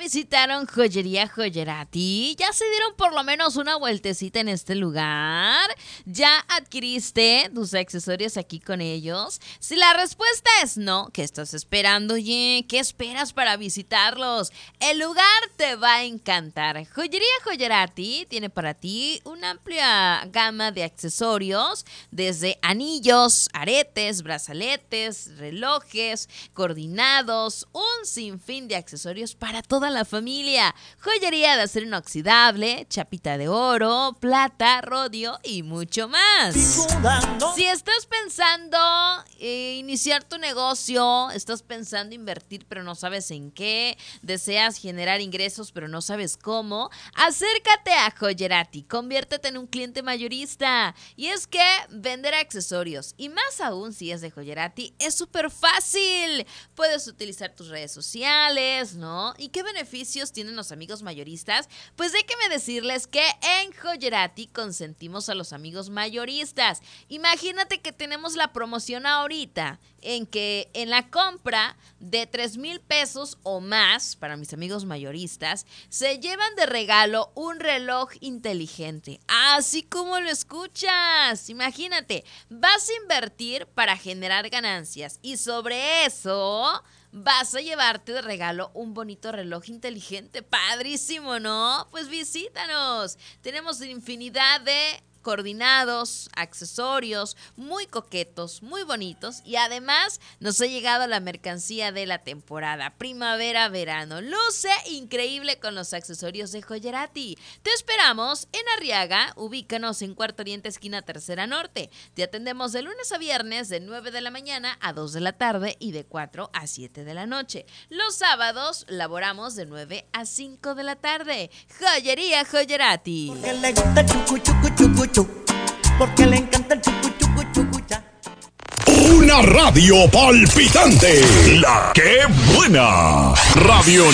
visitaron Joyería Joyerati? ¿Ya se dieron por lo menos una vueltecita en este lugar? ¿Ya adquiriste tus accesorios aquí con ellos? Si la respuesta es no, ¿qué estás esperando? Oye, ¿qué esperas para visitarlos? El lugar te va a encantar. Joyería Joyerati tiene para ti una amplia gama de accesorios, desde anillos, aretes, brazaletes, relojes, coordinados, un sinfín de accesorios para toda la familia. Joyería de acero inoxidable, chapita de oro, plata, rodio y mucho más. Si estás pensando iniciar tu negocio, estás pensando invertir pero no sabes en qué, deseas generar ingresos pero no sabes cómo, acércate a Joyerati, conviértete en un cliente mayorista. Y es que vender accesorios, y más aún si es de Joyerati, es súper fácil. Puedes utilizar tus redes sociales, ¿no? ¿Y qué beneficios tienen los amigos mayoristas? Pues déjenme decirles que en Joyerati consentimos a los amigos mayoristas. Imagínate que tenemos la promoción ahorita en que en la compra de 3,000 pesos o más para mis amigos mayoristas se llevan de regalo un reloj inteligente, así como lo escuchas. Imagínate, vas a invertir para generar ganancias y sobre eso vas a llevarte de regalo un bonito reloj inteligente. Padrísimo, ¿no? Pues visítanos. Tenemos infinidad de coordinados, accesorios, muy coquetos, muy bonitos, y además nos ha llegado la mercancía de la temporada, primavera-verano. Luce increíble con los accesorios de Joyerati. Te esperamos en Arriaga, ubícanos en Cuarto Oriente, esquina Tercera Norte. Te atendemos de lunes a viernes de 9 de la mañana a 2 de la tarde y de 4 a 7 de la noche. Los sábados laboramos de 9 a 5 de la tarde. Joyería Joyerati. Porque le gusta chucu chucu chucu chu, porque le encanta el chucu chucu chucu cha. Una radio palpitante, la que buena, Radio